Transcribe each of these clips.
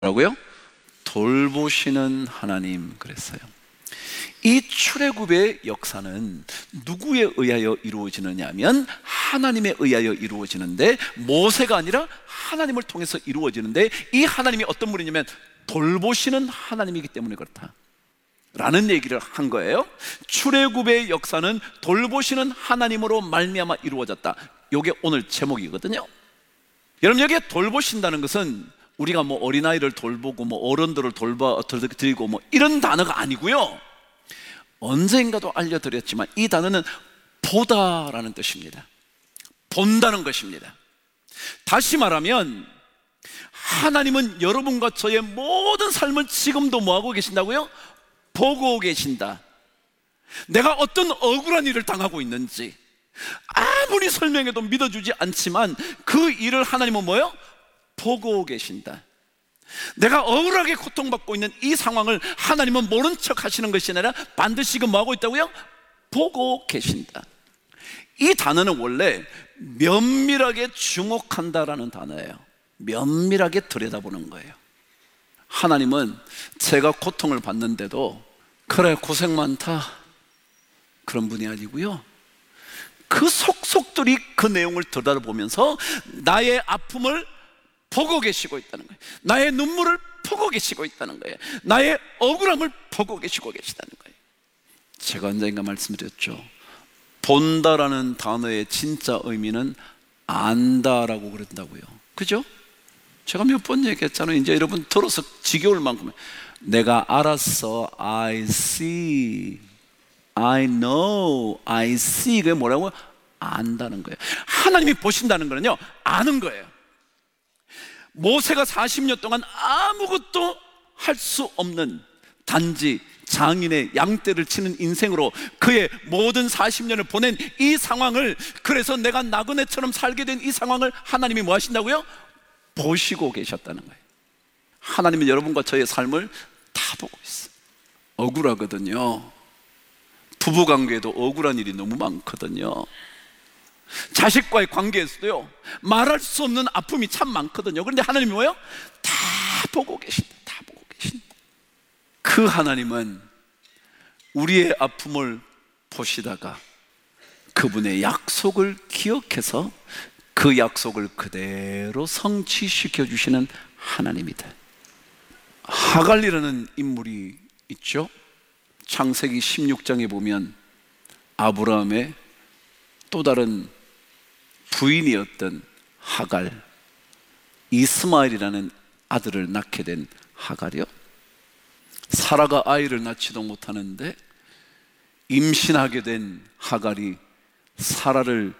뭐라고요? 돌보시는 하나님 그랬어요. 이 출애굽의 역사는 누구에 의하여 이루어지느냐 하면 하나님에 의하여 이루어지는데, 모세가 아니라 하나님을 통해서 이루어지는데, 이 하나님이 어떤 분이냐면 돌보시는 하나님이기 때문에 그렇다 라는 얘기를 한 거예요. 출애굽의 역사는 돌보시는 하나님으로 말미암아 이루어졌다. 이게 오늘 제목이거든요. 여러분, 여기에 돌보신다는 것은 우리가 뭐 어린아이를 돌보고 뭐 어른들을 돌봐드리고 뭐 이런 단어가 아니고요, 언젠가도 알려드렸지만 이 단어는 보다라는 뜻입니다. 본다는 것입니다. 다시 말하면 하나님은 여러분과 저의 모든 삶을 지금도 뭐하고 계신다고요? 보고 계신다. 내가 어떤 억울한 일을 당하고 있는지 아무리 설명해도 믿어주지 않지만 그 일을 하나님은 뭐예요? 보고 계신다. 내가 억울하게 고통받고 있는 이 상황을 하나님은 모른 척 하시는 것이 아니라 반드시 그 뭐하고 있다고요? 보고 계신다. 이 단어는 원래 면밀하게 주목한다라는 단어예요. 면밀하게 들여다보는 거예요. 하나님은 제가 고통을 받는데도 그래 고생 많다 그런 분이 아니고요, 그 속속들이 그 내용을 들여다보면서 나의 아픔을 보고 계시고 있다는 거예요. 나의 눈물을 보고 계시고 있다는 거예요. 나의 억울함을 보고 계시고 계시다는 거예요. 제가 언젠가 말씀드렸죠. 본다라는 단어의 진짜 의미는 안다라고 그런다고요. 그죠? 제가 몇 번 얘기했잖아요. 이제 여러분 들어서 지겨울 만큼 내가 알았어, I see, I know, I see. 그게 뭐라고요? 안다는 거예요. 하나님이 보신다는 거는요, 아는 거예요. 모세가 40년 동안 아무것도 할 수 없는 단지 장인의 양떼를 치는 인생으로 그의 모든 40년을 보낸 이 상황을, 그래서 내가 나그네처럼 살게 된 이 상황을 하나님이 뭐 하신다고요? 보시고 계셨다는 거예요. 하나님은 여러분과 저의 삶을 다 보고 있어요. 억울하거든요. 부부관계에도 억울한 일이 너무 많거든요. 자식과의 관계에서도요, 말할 수 없는 아픔이 참 많거든요. 그런데 하나님이 뭐예요? 다 보고 계신다. 다 보고 계신다. 그 하나님은 우리의 아픔을 보시다가 그분의 약속을 기억해서 그 약속을 그대로 성취시켜 주시는 하나님이다. 하갈이라는 인물이 있죠. 창세기 16장에 보면 아브라함의 또 다른 부인이었던 하갈, 이스마엘이라는 아들을 낳게 된 하갈이요, 사라가 아이를 낳지도 못하는데 임신하게 된 하갈이 사라를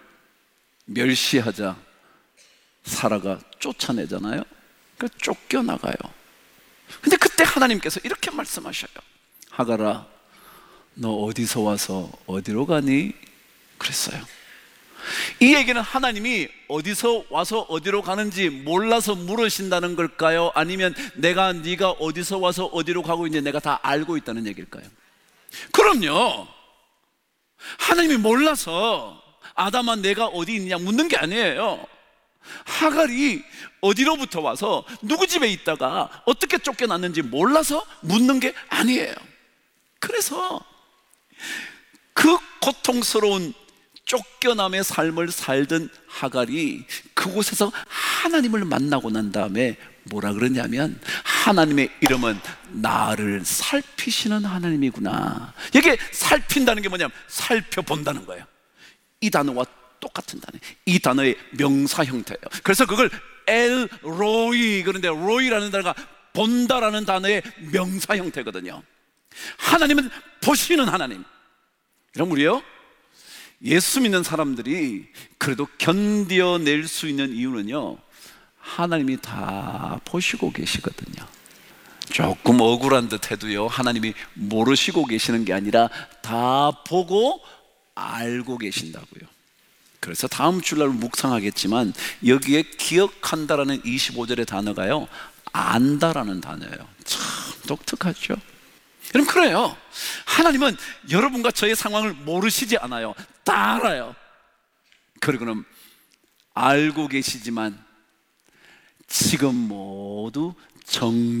멸시하자 사라가 쫓아내잖아요. 그러니까 쫓겨나가요. 근데 그때 하나님께서 이렇게 말씀하셔요. 하갈아, 너 어디서 와서 어디로 가니? 그랬어요. 이 얘기는 하나님이 어디서 와서 어디로 가는지 몰라서 물으신다는 걸까요? 아니면 네가 어디서 와서 어디로 가고 있는지 내가 다 알고 있다는 얘기일까요? 그럼요. 하나님이 몰라서 아담아 내가 어디 있느냐 묻는 게 아니에요. 하갈이 어디로부터 와서 누구 집에 있다가 어떻게 쫓겨났는지 몰라서 묻는 게 아니에요. 그래서 그 고통스러운 쫓겨남의 삶을 살던 하갈이 그곳에서 하나님을 만나고 난 다음에 뭐라 그러냐면, 하나님의 이름은 나를 살피시는 하나님이구나. 이게 살핀다는 게 뭐냐면 살펴본다는 거예요. 이 단어와 똑같은 단어, 이 단어의 명사 형태예요. 그래서 그걸 엘 로이, 그런데 로이라는 단어가 본다라는 단어의 명사 형태거든요. 하나님은 보시는 하나님. 이런 우리요, 예수 믿는 사람들이 그래도 견뎌낼 수 있는 이유는요, 하나님이 다 보시고 계시거든요. 조금 억울한 듯 해도요, 하나님이 모르시고 계시는 게 아니라 다 보고 알고 계신다고요. 그래서 다음 주날 묵상하겠지만 여기에 기억한다라는 25절의 단어가요, 안다라는 단어예요. 참 독특하죠. 여러분, 그래요. 하나님은 여러분과 저의 상황을 모르시지 않아요. 다 알아요. 그리고는 알고 계시지만 지금 모두 정